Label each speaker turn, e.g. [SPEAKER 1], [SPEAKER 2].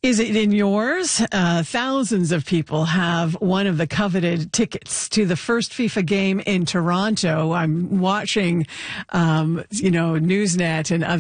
[SPEAKER 1] Is it in yours? Thousands of people have one of the coveted tickets to the first FIFA game in Toronto. I'm watching, Newsnet and other